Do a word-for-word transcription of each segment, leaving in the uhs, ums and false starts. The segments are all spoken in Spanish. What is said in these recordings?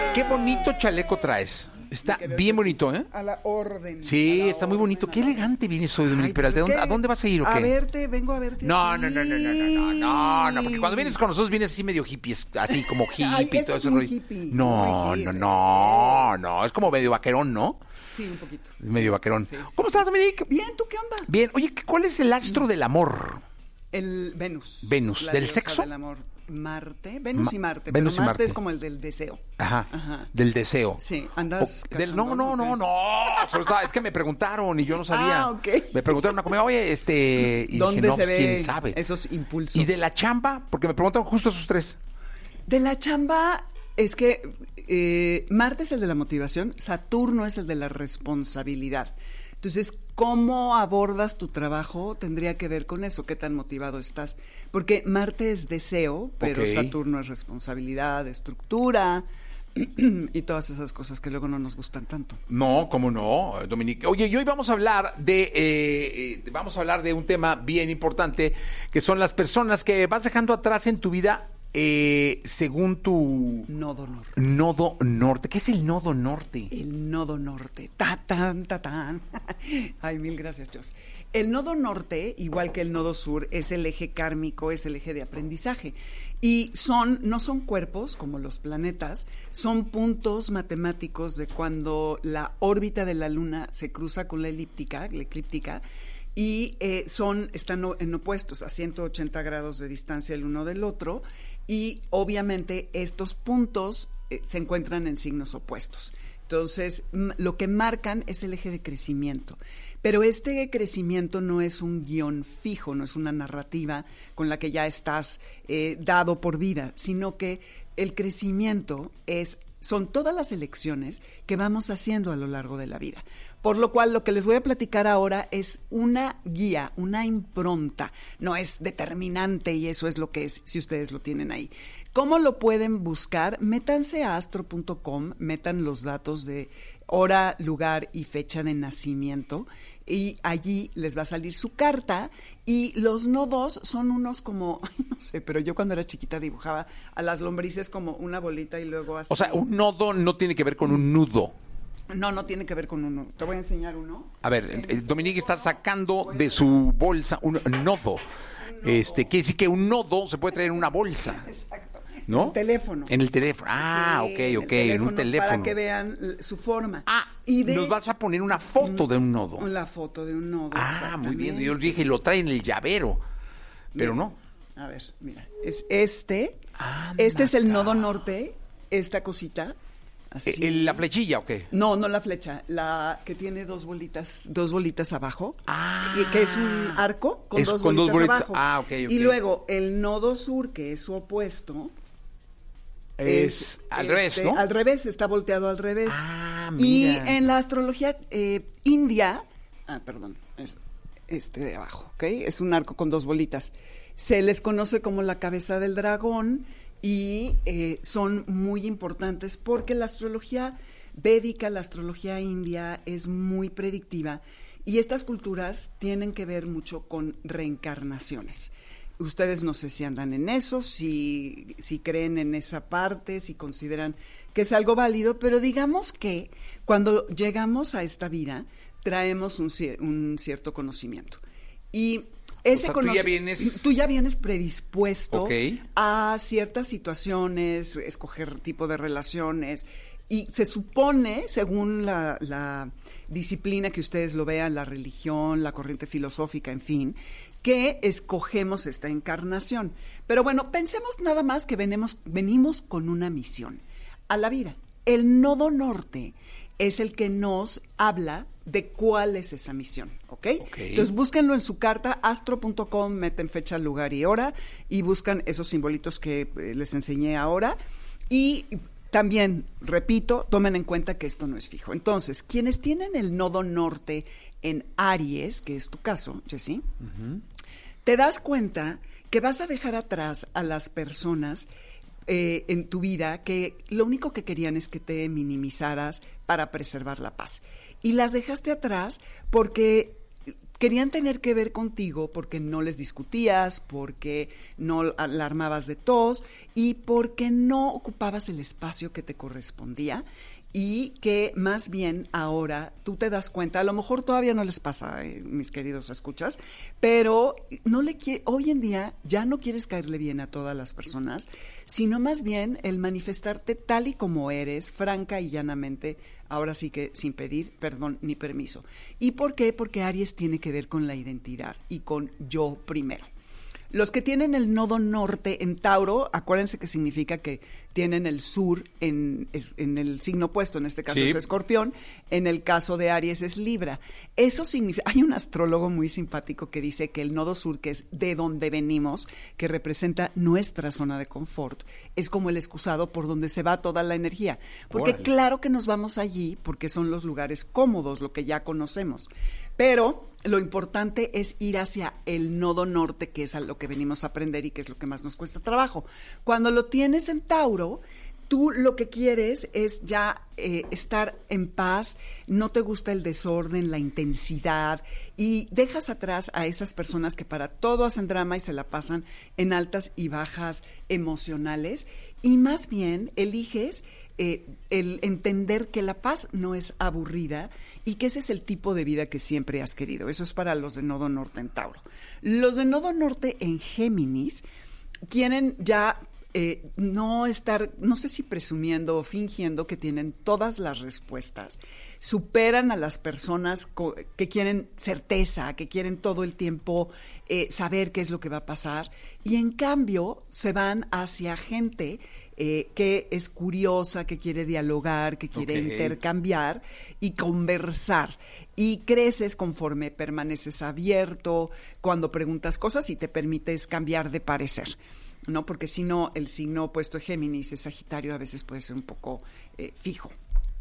Qué bonito chaleco traes. Está bien bonito, ¿eh? A la orden. Sí, la está muy orden, bonito. Qué elegante vienes hoy, Dominique Ay, Peralta. pues es ¿A dónde vas a ir o qué? A verte, vengo a verte. No, sí. no, no, no, no, no, no, no, no, porque cuando vienes con nosotros vienes así medio hippies, así como hippie Ay, y este todo es eso. muy hippie, No, muy no, hippie, no, sí. no, es como medio vaquerón, ¿no? Sí, un poquito. Medio vaquerón. Sí, sí, ¿Cómo sí. estás, Dominique? Bien, ¿tú qué onda? Bien. Oye, ¿cuál es el astro del amor? El Venus. Venus. La ¿Del diosa sexo? del amor. Marte. Venus Ma- y Marte. Venus y pero Marte, Marte. es como el del deseo. Ajá, Ajá. del deseo. Sí, andas O- del- no, no, cachondón, no, ¿o qué? no. Solo estaba- es que me preguntaron y yo no sabía. Ah, ok. Me preguntaron una comida, oye, este. Y ¿Dónde dije, no, se pues, ve quién sabe. esos impulsos? Y de la chamba, porque me preguntaron justo esos tres. De la chamba es que eh, Marte es el de la motivación, Saturno es el de la responsabilidad. Entonces, ¿cómo abordas tu trabajo? Tendría que ver con eso, qué tan motivado estás. Porque Marte es deseo, pero Ok. Saturno es responsabilidad, estructura y todas esas cosas que luego no nos gustan tanto. No, cómo no, Dominique. Oye, y hoy vamos a hablar de, eh, eh, vamos a hablar de un tema bien importante, que son las personas que vas dejando atrás en tu vida eh, según tu Nodo norte. nodo norte. ¿Qué es el nodo norte? El nodo norte. Ta, tan, ta, tan. Ay, mil gracias, Jos. El nodo norte, igual que el nodo sur, es el eje kármico, es el eje de aprendizaje. Y son, no son cuerpos como los planetas, son puntos matemáticos de cuando la órbita de la Luna se cruza con la elíptica, la eclíptica, y eh, son, están en opuestos, a ciento ochenta grados de distancia el uno del otro, y obviamente estos puntos eh, se encuentran en signos opuestos. Entonces, m- lo que marcan es el eje de crecimiento. Pero este crecimiento no es un guión fijo, no es una narrativa con la que ya estás eh, dado por vida, sino que el crecimiento es, son todas las elecciones que vamos haciendo a lo largo de la vida. Por lo cual, lo que les voy a platicar ahora es una guía, una impronta. No es determinante y eso es lo que es, si ustedes lo tienen ahí. ¿Cómo lo pueden buscar? Métanse a astro punto com, metan los datos de hora, lugar y fecha de nacimiento y allí les va a salir su carta y los nodos son unos como, ay, no sé, pero yo cuando era chiquita dibujaba a las lombrices como una bolita y luego así. O sea, un nodo no tiene que ver con un nudo. No, no tiene que ver con uno. Te voy a enseñar uno. A ver, eh, Dominique está sacando de su bolsa un nodo. Este, quiere decir que un nodo se puede traer en una bolsa, Exacto. ¿no? En el teléfono. En el teléfono. Ah, Sí, ok, el ok, en un teléfono. Para que vean l- su forma. Ah, y de nos vas a poner una foto de un nodo. La foto de un nodo. Ah, muy bien. exactamente. Yo dije, lo trae en el llavero. Pero no. A ver, mira. Es este. Anda este es el acá. nodo norte. Esta cosita. Así. Eh, ¿La flechilla o qué? No, no la flecha, la que tiene dos bolitas, dos bolitas abajo, Ah. y que es un arco con, Es dos, con dos bolitas bolitas. abajo. Ah, ok, ok. Y luego el nodo sur, que es su opuesto, Es, al este, revés, ¿no? Al revés, está volteado al revés. Ah, y mira. en la astrología eh, india, ah, perdón, es este de abajo, ¿ok? Es un arco con dos bolitas. Se les conoce como la cabeza del dragón y eh, son muy importantes porque la astrología védica, la astrología india es muy predictiva y estas culturas tienen que ver mucho con reencarnaciones. Ustedes no sé si andan en eso, si, si creen en esa parte, si consideran que es algo válido, pero digamos que cuando llegamos a esta vida traemos un, cier- un cierto conocimiento. Y ese O sea, tú ya conoci- vienes- tú ya vienes predispuesto Ok. a ciertas situaciones, escoger tipo de relaciones, y se supone, según la, la disciplina que ustedes lo vean, la religión, la corriente filosófica, en fin, que escogemos esta encarnación. Pero bueno, pensemos nada más que venimos, venimos con una misión a la vida. El nodo norte es el que nos habla de cuál es esa misión, ¿ok? Ok. Entonces búsquenlo en su carta, astro punto com, meten fecha, lugar y hora y buscan esos simbolitos que eh, les enseñé ahora. Y también, repito, tomen en cuenta que esto no es fijo. Entonces, quienes tienen el nodo norte en Aries, que es tu caso, Jessy, uh-huh, te das cuenta que vas a dejar atrás a las personas eh, en tu vida que lo único que querían es que te minimizaras para preservar la paz. Y las dejaste atrás porque querían tener que ver contigo porque no les discutías, porque no alarmabas de tos y porque no ocupabas el espacio que te correspondía. Y que más bien ahora tú te das cuenta, a lo mejor todavía no les pasa, eh, mis queridos escuchas, pero no le qui- hoy en día ya no quieres caerle bien a todas las personas, sino más bien el manifestarte tal y como eres, franca y llanamente, ahora sí que sin pedir perdón ni permiso. ¿Y por qué? Porque Aries tiene que ver con la identidad y con yo primero. Los que tienen el nodo norte en Tauro, acuérdense que significa que tienen el sur en, en el signo opuesto, en este caso sí. es Escorpión, en el caso de Aries es Libra. Eso significa, hay un astrólogo muy simpático que dice que el nodo sur, que es de donde venimos, que representa nuestra zona de confort, es como el excusado por donde se va toda la energía. Porque Órale. Claro que nos vamos allí porque son los lugares cómodos, lo que ya conocemos. Pero lo importante es ir hacia el nodo norte, que es a lo que venimos a aprender y que es lo que más nos cuesta trabajo. Cuando lo tienes en Tauro, tú lo que quieres es ya eh, estar en paz, no te gusta el desorden, la intensidad, y dejas atrás a esas personas que para todo hacen drama y se la pasan en altas y bajas emocionales, y más bien eliges eh, el entender que la paz no es aburrida y que ese es el tipo de vida que siempre has querido. Eso es para los de nodo norte en Tauro. Los de nodo norte en Géminis quieren ya eh, no estar, no sé si presumiendo o fingiendo que tienen todas las respuestas. Superan a las personas co- que quieren certeza, que quieren todo el tiempo eh, saber qué es lo que va a pasar, y en cambio se van hacia gente Eh, que es curiosa, que quiere dialogar, que quiere okay. intercambiar y conversar. Y creces conforme permaneces abierto, cuando preguntas cosas y te permites cambiar de parecer, ¿no? Porque si no, el signo opuesto de Géminis, es Sagitario, a veces puede ser un poco eh, fijo.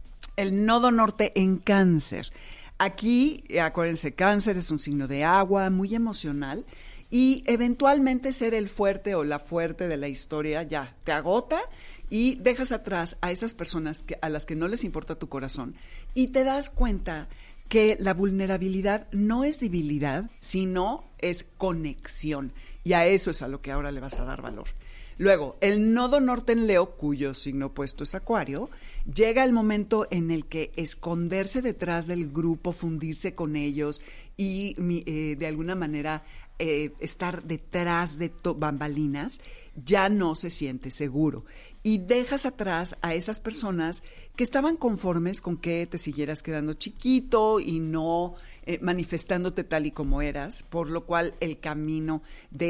El nodo norte en Cáncer. Aquí, acuérdense, Cáncer es un signo de agua, muy emocional, y eventualmente ser el fuerte o la fuerte de la historia ya te agota y dejas atrás a esas personas que, a las que no les importa tu corazón, y te das cuenta que la vulnerabilidad no es debilidad, sino es conexión, y a eso es a lo que ahora le vas a dar valor. Luego, el nodo norte en Leo, cuyo signo opuesto es Acuario, llega el momento en el que esconderse detrás del grupo, fundirse con ellos y eh, de alguna manera eh, estar detrás de to- bambalinas, ya no se siente seguro. Y dejas atrás a esas personas que estaban conformes con que te siguieras quedando chiquito y no eh, manifestándote tal y como eras, por lo cual el camino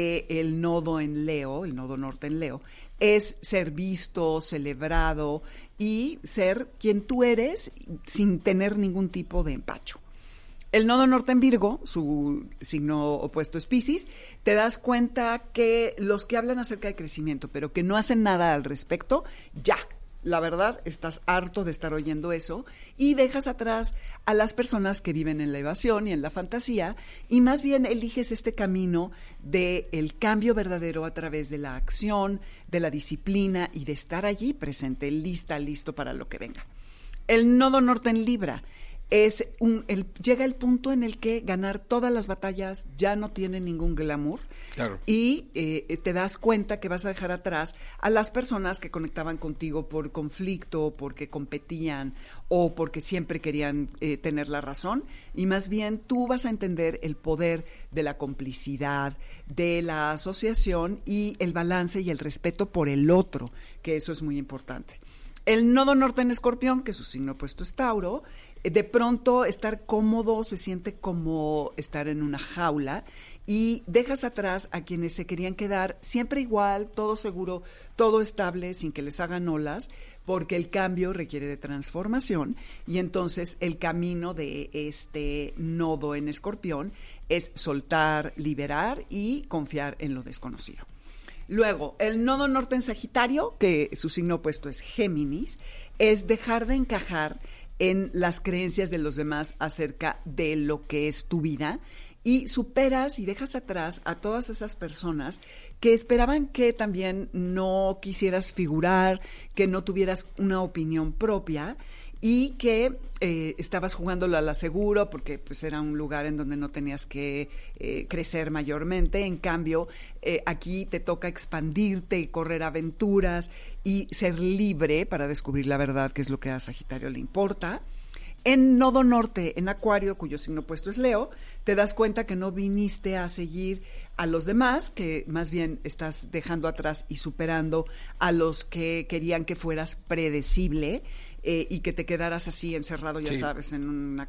del nodo en Leo, el nodo norte en Leo, es ser visto, celebrado y ser quien tú eres sin tener ningún tipo de empacho. El nodo norte en Virgo, su signo opuesto es Piscis, te das cuenta que los que hablan acerca de crecimiento, pero que no hacen nada al respecto, ya, la verdad, estás harto de estar oyendo eso y dejas atrás a las personas que viven en la evasión y en la fantasía, y más bien eliges este camino del cambio verdadero a través de la acción, de la disciplina y de estar allí presente, lista, listo para lo que venga. El nodo norte en Libra. Es un, el, llega el punto en el que ganar todas las batallas ya no tiene ningún glamour. Claro. Y eh, te das cuenta que vas a dejar atrás a las personas que conectaban contigo por conflicto, porque competían o porque siempre querían eh, tener la razón, y más bien tú vas a entender el poder de la complicidad, de la asociación y el balance y el respeto por el otro, que eso es muy importante. El nodo norte en Escorpión, que su signo opuesto es Tauro, de pronto estar cómodo se siente como estar en una jaula y dejas atrás a quienes se querían quedar siempre igual, todo seguro, todo estable, sin que les hagan olas, porque el cambio requiere de transformación, y entonces el camino de este nodo en Escorpión es soltar, liberar y confiar en lo desconocido. Luego, el nodo norte en Sagitario, que su signo opuesto es Géminis, es dejar de encajar en las creencias de los demás acerca de lo que es tu vida, y superas y dejas atrás a todas esas personas que esperaban que también no quisieras figurar, que no tuvieras una opinión propia, y que eh, estabas jugándolo a la seguro porque pues era un lugar en donde no tenías que eh, crecer mayormente. En cambio, eh, aquí te toca expandirte, correr aventuras y ser libre para descubrir la verdad, que es lo que a Sagitario le importa. En Nodo Norte, en Acuario, cuyo signo opuesto es Leo, te das cuenta que no viniste a seguir a los demás, que más bien estás dejando atrás y superando a los que querían que fueras predecible eh, y que te quedaras así encerrado, ya Sí. sabes, en una